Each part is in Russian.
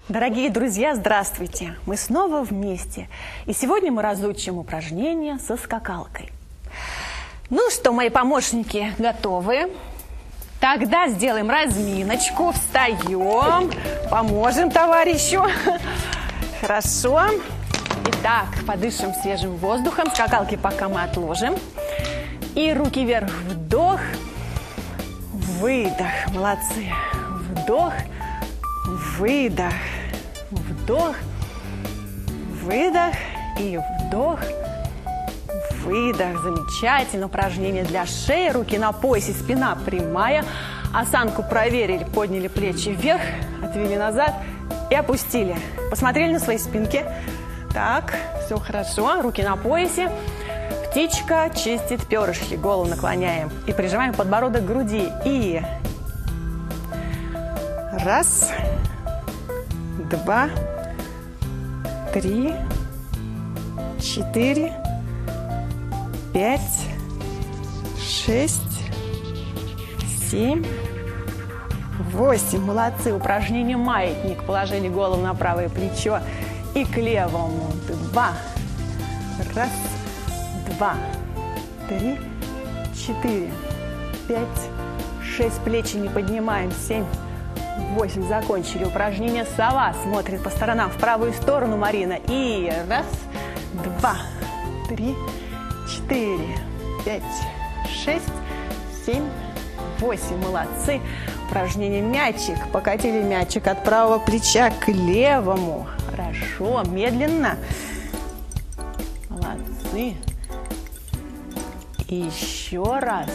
Дорогие друзья, здравствуйте! Мы снова вместе. И сегодня мы разучим упражнение со скакалкой. Ну что, мои помощники готовы? Тогда сделаем разминочку, встаем, поможем товарищу. Хорошо. Итак, подышим свежим воздухом. Скакалки пока мы отложим. И руки вверх. Вдох, выдох. Молодцы. Вдох, выдох. Вдох, выдох и вдох, выдох. Замечательно. Упражнение для шеи. Руки на поясе, спина прямая. Осанку проверили, подняли плечи вверх, отвели назад и опустили. Посмотрели на свои спинки. Так, все хорошо. Руки на поясе. Птичка чистит перышки. Голову наклоняем и прижимаем подбородок к груди. И раз, два, три, 4, 5, 6, 7, 8. Молодцы. Упражнение маятник. Положили голову на правое плечо и к левому. 2. Раз, 2, 3, 4, 5, 6. Плечи не поднимаем. 7, 8. Закончили. Упражнение сова. Смотрит по сторонам. В правую сторону Марина. И раз, 2, 3, 4, 5, 6, 7, 8. Молодцы. Упражнение мячик. Покатили мячик от правого плеча к левому. Хорошо. Медленно. Молодцы. И еще раз.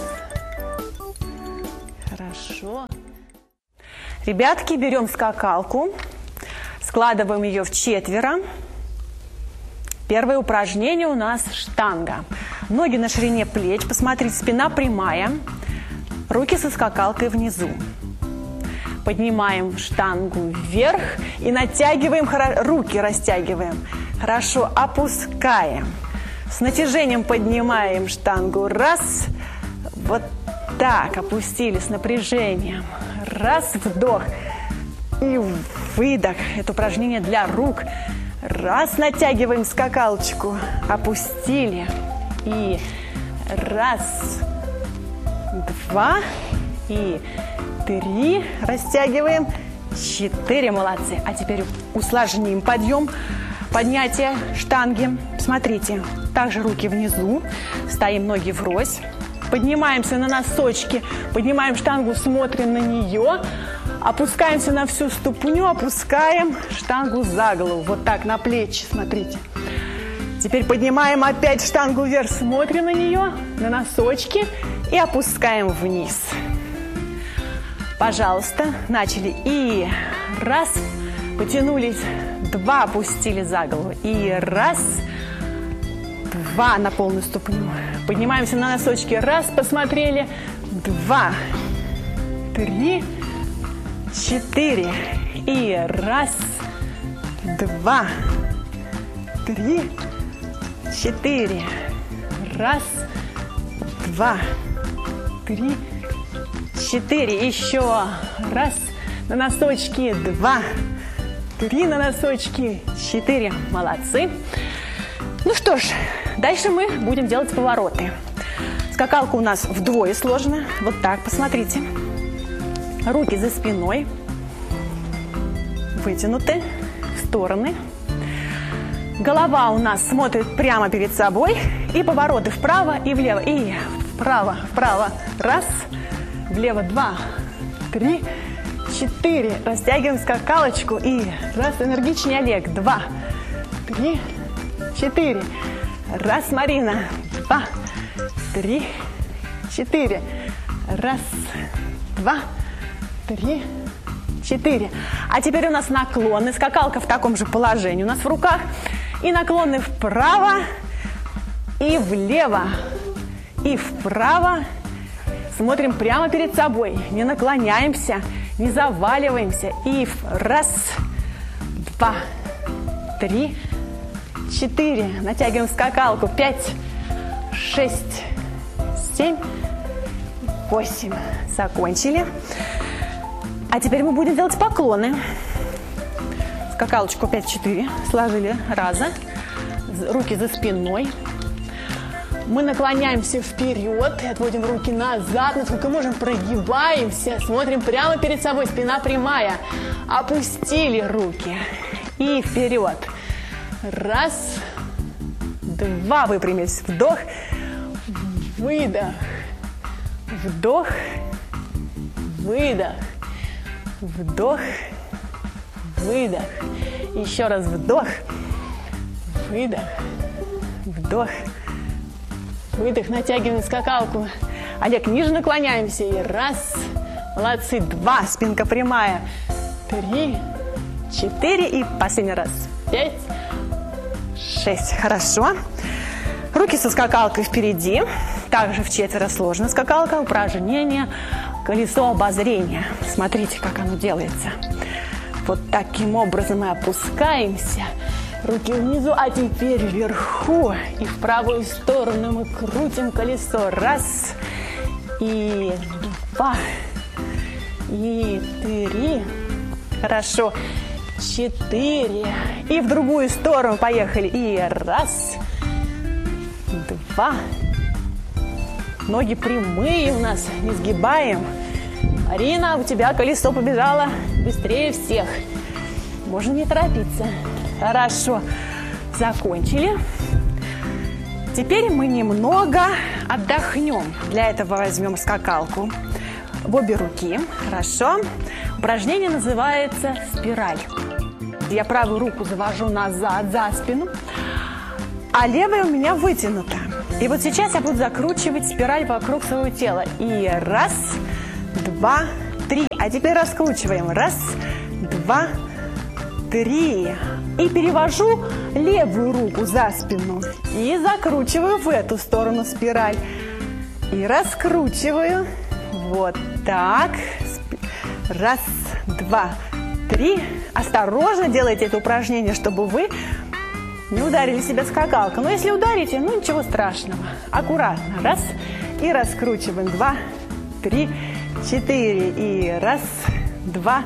Хорошо. Ребятки, берем скакалку, складываем ее в четверо. Первое упражнение у нас штанга. Ноги на ширине плеч, посмотрите, спина прямая, руки со скакалкой внизу. Поднимаем штангу вверх и натягиваем, руки растягиваем. Хорошо, опускаем. С натяжением поднимаем штангу. Раз, вот так, опустили с напряжением. Раз, вдох и выдох. Это упражнение для рук. Раз, натягиваем скакалочку, опустили. И раз, два и 3. Растягиваем. 4. Молодцы. А теперь усложним подъем, поднятие штанги. Смотрите, также руки внизу. Стоим, ноги врозь. Поднимаемся на носочки, поднимаем штангу, смотрим на нее, опускаемся на всю ступню, опускаем штангу за голову, вот так, на плечи, смотрите. Теперь поднимаем опять штангу вверх, смотрим на нее, на носочки и опускаем вниз. Пожалуйста, начали. И раз, потянулись, 2, опустили за голову. И раз, 2 на полную ступню. Поднимаемся на носочки. Раз, посмотрели. 2, 3, 4. И раз, 2, 3, 4. Раз, 2, 3, 4. Еще раз. На носочки. 2, 3 на носочки. 4. Молодцы. Ну что ж, дальше мы будем делать повороты. Скакалка у нас вдвое сложена. Вот так, посмотрите. Руки за спиной. Вытянуты в стороны. Голова у нас смотрит прямо перед собой. И повороты вправо и влево. И вправо, вправо. Раз. Влево. 2, 3, 4. Растягиваем скакалочку. И раз. Энергичнее, Олег. 2, 3, 4. Раз, Марина. 2, 3, 4. Раз, 2, 3, 4. А теперь у нас наклоны. Скакалка в таком же положении у нас в руках. И наклоны вправо и влево. И вправо. Смотрим прямо перед собой. Не наклоняемся, не заваливаемся. И раз, 2, 3, 4. Натягиваем скакалку. 5, 6, 7, 8. Закончили. А теперь мы будем делать поклоны. скакалочку 5-4, сложили раза, руки за спиной. Мы наклоняемся вперед и отводим руки назад, насколько можем, прогибаемся, смотрим прямо перед собой, спина прямая. Опустили руки и вперед. Раз, два, выпрямились, вдох, выдох, вдох, выдох, вдох, выдох. Еще раз вдох, выдох, вдох, выдох. Натягиваем скакалку. Олег, ниже наклоняемся. И раз, молодцы, два, спинка прямая. 3, 4 и последний раз. 5, 6. Хорошо. Руки со скакалкой впереди. Также в четверо сложена скакалка. Упражнение колесо обозрения. Смотрите, как оно делается. Вот таким образом мы опускаемся. Руки внизу, а теперь вверху. И в правую сторону мы крутим колесо. Раз. И два. И 3. Хорошо. 4. И в другую сторону поехали. И раз. 2. Ноги прямые у нас, не сгибаем. Арина, у тебя колесо побежало быстрее всех. Можно не торопиться. Хорошо. Закончили. Теперь мы немного отдохнем. Для этого возьмем скакалку в обе руки. Хорошо. Упражнение называется спираль. Я правую руку завожу назад, за спину, а левая у меня вытянута. И вот сейчас я буду закручивать спираль вокруг своего тела. И раз, два, три. А теперь раскручиваем. Раз, два, три. И перевожу левую руку за спину. И закручиваю в эту сторону спираль. И раскручиваю. Вот так. Раз, два, три. Осторожно делайте это упражнение, чтобы вы не ударили себя скакалкой. Но если ударите, ну ничего страшного. Аккуратно. Раз. И раскручиваем. 2, 3, 4. И раз, два,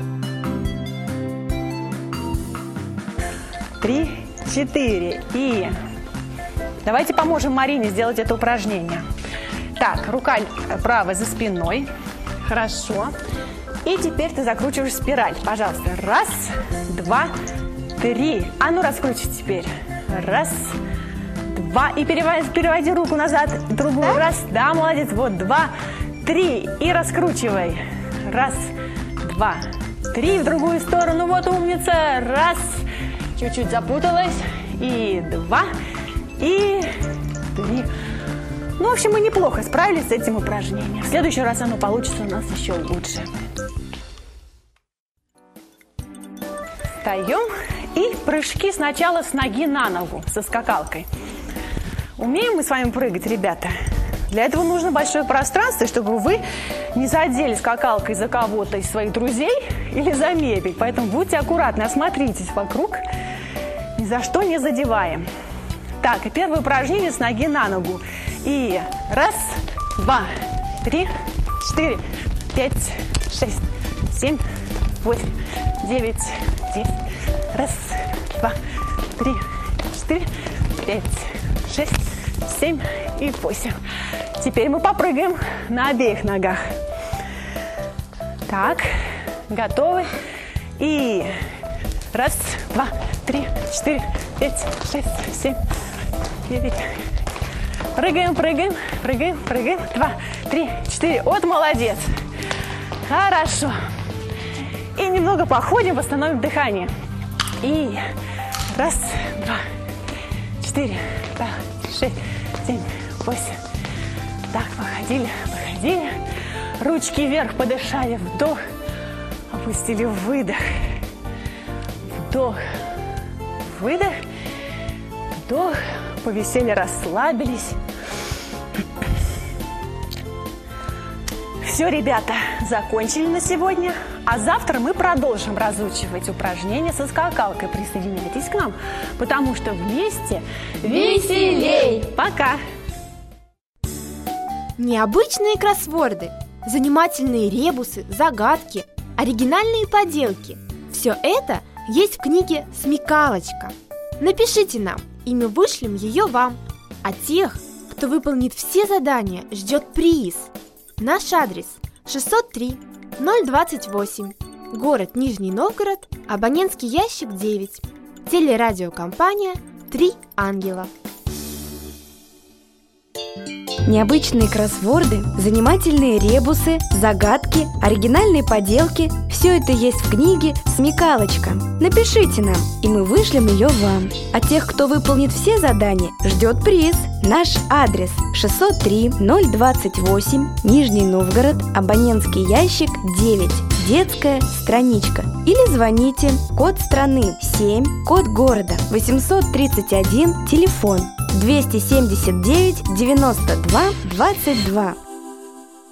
3, 4. И давайте поможем Марине сделать это упражнение. Так, рука правая за спиной. Хорошо. И теперь ты закручиваешь спираль. Пожалуйста. Раз, два, 3. А ну раскручивай теперь. Раз, два. И переводи руку назад. Другую. Раз. Да, молодец. Вот. 2, 3. И раскручивай. Раз, два, 3. В другую сторону. Вот умница. Раз. Чуть-чуть запуталась. И 2. И 3. Ну, в общем, мы неплохо справились с этим упражнением. В следующий раз оно получится у нас еще лучше. Встаем. И прыжки сначала с ноги на ногу, со скакалкой. Умеем мы с вами прыгать, ребята? Для этого нужно большое пространство, чтобы вы не задели скакалкой за кого-то из своих друзей или за мебель. Поэтому будьте аккуратны, осмотритесь вокруг. Ни за что не задеваем. Так, и первое упражнение с ноги на ногу. И раз, два, 3, 4, 5, 6, 7, 8, 9, 10. Раз, два, 3, 4, 5, 6, 7 и 8. Теперь мы попрыгаем на обеих ногах. Так, готовы? И раз, два, 3, 4, 5, 6, 7, 9. Прыгаем, прыгаем, прыгаем, прыгаем. 2, 3, 4. Вот молодец. Хорошо. И немного походим, восстановим дыхание. И раз, два, 4, 5, 6, 7, 8. Так, походили, походили. Ручки вверх, подышали. Вдох. Опустили, выдох. Вдох. Выдох. Вдох. Повисели, расслабились. Все, ребята, закончили на сегодня. А завтра мы продолжим разучивать упражнения со скакалкой. Присоединяйтесь к нам, потому что вместе веселей. Пока! Необычные кроссворды, занимательные ребусы, загадки, оригинальные поделки – все это есть в книге «Смекалочка». Напишите нам, и мы вышлем ее вам. А тех, кто выполнит все задания, ждет приз. Наш адрес 603 028, город Нижний Новгород, абонентский ящик 9, телерадиокомпания «Три ангела». Необычные кроссворды, занимательные ребусы, загадки, оригинальные поделки – все это есть в книге «Смекалочка». Напишите нам, и мы вышлем ее вам. А тех, кто выполнит все задания, ждет приз. Наш адрес 603 028, Нижний Новгород, абонентский ящик 9, детская страничка. Или звоните, код страны 7, код города 831, телефон 279 92 22.